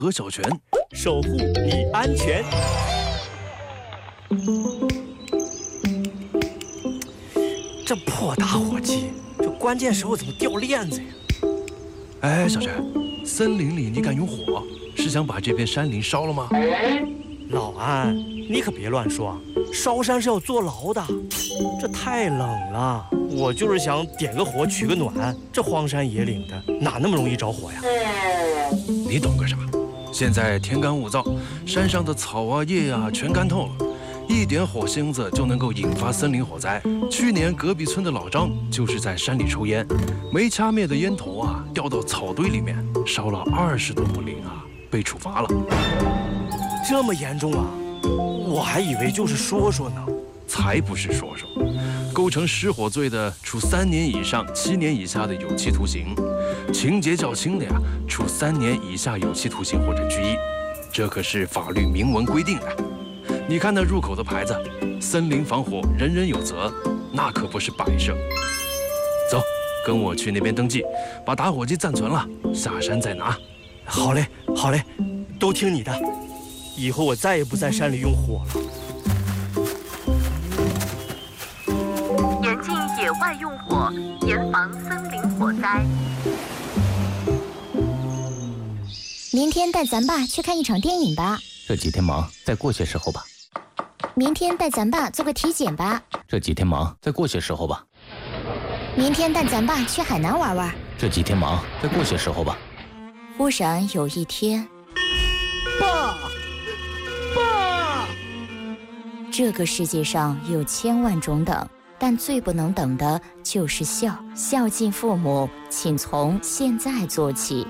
何小泉， 守护你安全。这破打火机，这关键时候怎么掉链子呀？ 哎，小泉，森林里你敢用火？是想把这片山林烧了吗？ 老安，你可别乱说，烧山是要坐牢的。这太冷了，我就是想点个火取个暖。这荒山野岭的，哪那么容易着火呀？ 你懂个啥？现在天干物燥，山上的草啊叶啊全干透了，一点火星子就能够引发森林火灾。去年隔壁村的老张就是在山里抽烟，没掐灭的烟头啊掉到草堆里面，烧了20多亩林啊，被处罚了。 这么严重啊？我还以为就是说说呢。 才不是说说，构成失火罪的，处3年以上7年以下的有期徒刑；情节较轻的呀，处3年以下有期徒刑或者拘役。这可是法律明文规定的。你看那入口的牌子，森林防火人人有责，那可不是摆设。走，跟我去那边登记，把打火机暂存了，下山再拿。 好嘞，好嘞，都听你的。以后我再也不在山里用火了。 严禁野外用火，严防森林火灾。 明天带咱爸去看一场电影吧。 这几天忙，再过些时候吧。 明天带咱爸做个体检吧。 这几天忙，再过些时候吧。 明天带咱爸去海南玩玩。 这几天忙，再过些时候吧。 忽然有一天， 爸， 这个世界上有千万种等，但最不能等的就是孝。孝敬父母，请从现在做起。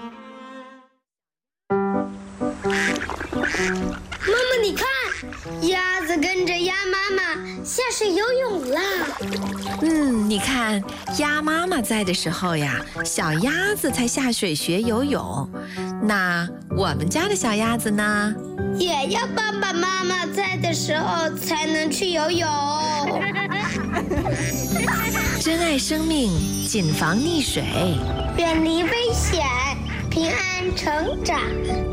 妈妈，你看，鸭子跟着鸭妈妈下水游泳啦。 你看，鸭妈妈在的时候呀，小鸭子才下水学游泳。那我们家的小鸭子呢？ 也要爸爸妈妈在的时候才能去游泳。 珍爱生命，谨防溺水， 远离危险，平安成长。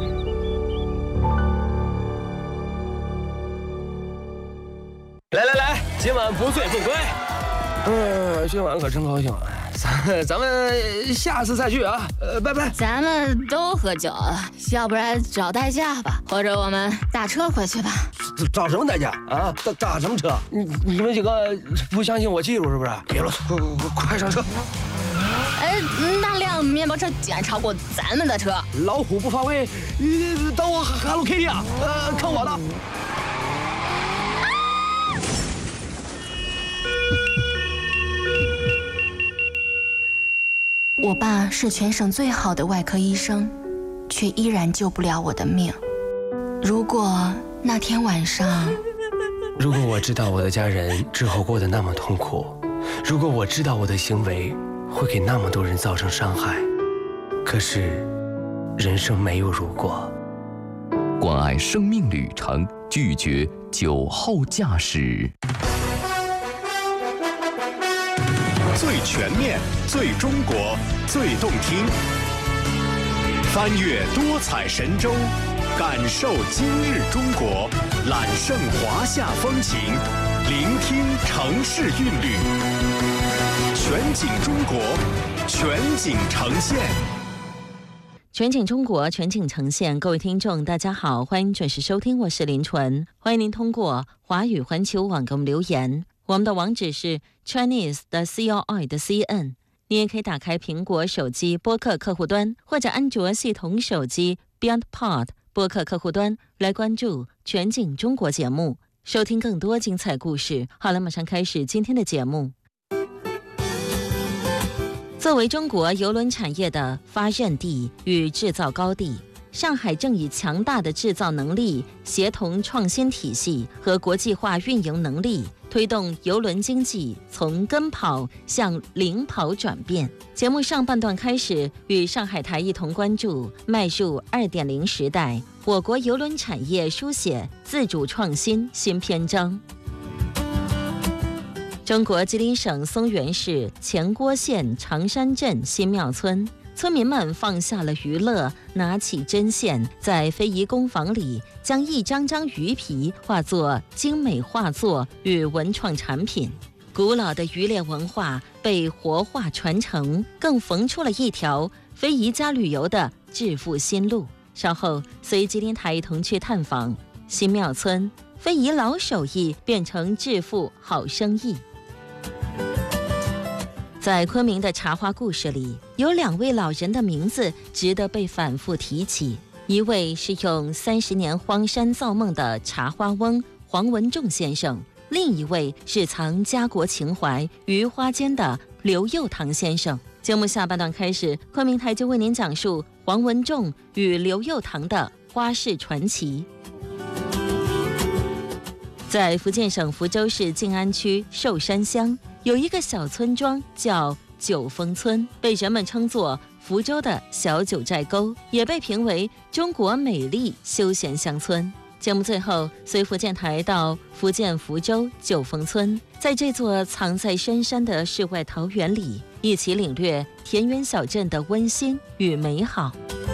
来，今晚不醉不归。今晚可真高兴，咱们下次再聚啊！拜拜。 咱们都喝酒了，要不然找代驾吧，或者我们打车回去吧。 找什么代驾啊？打什么车？你们几个不相信我技术是不是？别啰嗦，快上车！ 那辆面包车竟然超过咱们的车。 老虎不发威，等我Hello Kitty啊！看我的。 我爸是全省最好的外科医生，却依然救不了我的命。如果那天晚上， 如果我知道我的家人之后过得那么痛苦，如果我知道我的行为会给那么多人造成伤害，可是人生没有如果。 关爱生命旅程，拒绝酒后驾驶。 最全面，最中国，最动听。翻越多彩神州，感受今日中国，揽胜华夏风情，聆听城市韵律。全景中国，全景呈现。 全景中国，全景呈现。各位听众大家好，欢迎准时收听，我是林纯。欢迎您通过华语环球网给我们留言，我们的网址是 Chinese 的 CRI 的 CN。 你也可以打开苹果手机播客客户端，或者安卓系统手机 BeyondPod 播客客户端来关注全景中国节目，收听更多精彩故事。好了，马上开始今天的节目。作为中国邮轮产业的发轫地与制造高地，上海正以强大的制造能力、协同创新体系和国际化运营能力，推动邮轮经济从跟跑向领跑转变。节目上半段开始，与上海台一同关注迈入 2.0 时代，我国邮轮产业书写自主创新新篇章。中国吉林省松原市前郭县长山镇新庙村村民们放下了娱乐，拿起针线，在非遗工坊里将一张张鱼皮化作精美画作与文创产品。古老的渔猎文化被活化传承，更缝出了一条非遗家旅游的致富新路。稍后随吉林台一同去探访新庙村，非遗老手艺变成致富好生意。在昆明的茶花故事里，有2位老人的名字值得被反复提起。一位是用30年荒山造梦的茶花翁黄文仲先生，另一位是藏家国情怀于花间的刘佑堂先生。节目下半段开始，昆明台就为您讲述黄文仲与刘佑堂的花式传奇。在福建省福州市静安区寿山乡，有一个小村庄叫九峰村，被人们称作福州的小九寨沟，也被评为中国美丽休闲乡村。节目最后随福建台到福建福州九峰村，在这座藏在深山的世外桃源里，一起领略田园小镇的温馨与美好。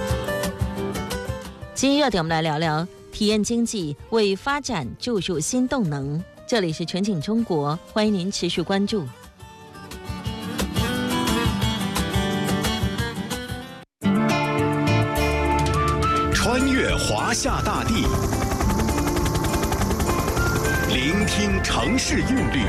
今日热点，我们来聊聊体验经济为发展注入新动能。这里是全景中国，欢迎您持续关注。 穿越华夏大地，聆听城市韵律，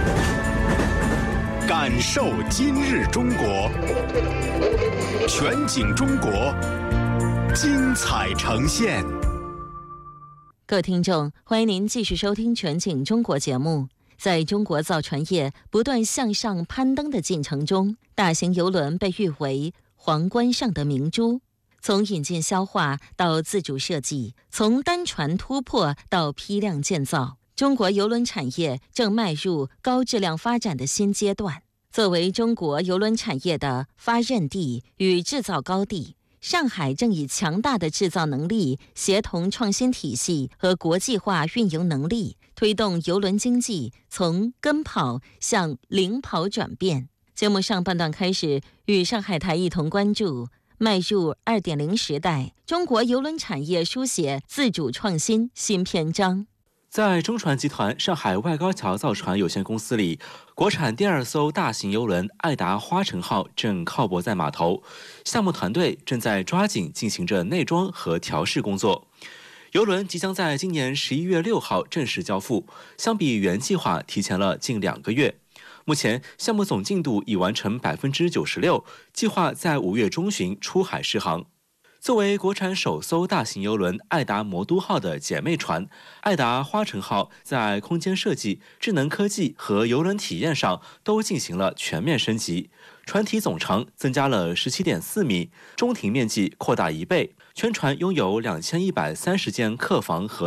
感受今日中国。全景中国，精彩呈现。 各位听众，欢迎您继续收听全景中国节目。在中国造船业不断向上攀登的进程中，大型邮轮被誉为皇冠上的明珠。从引进消化到自主设计，从单船突破到批量建造，中国邮轮产业正迈入高质量发展的新阶段。作为中国邮轮产业的发轫地与制造高地，上海正以强大的制造能力、协同创新体系和国际化运营能力，推动邮轮经济从跟跑向领跑转变。节目上半段开始，与上海台一同关注迈入 2.0 时代，中国邮轮产业书写自主创新新篇章。 在中船集团上海外高桥造船有限公司里，国产第2艘大型邮轮爱达花城号正靠泊在码头，项目团队正在抓紧进行着内装和调试工作。邮轮即将在今年11月6号正式交付，相比原计划提前了近2个月。目前项目总进度已完成 96%， 计划在5月中旬出海试航。作为国产首艘大型邮轮爱达魔都号的姐妹船，爱达花城号在空间设计、智能科技和邮轮体验上都进行了全面升级。船体总长增加了 17.4 米，中庭面积扩大1倍，全船拥有2130间客房和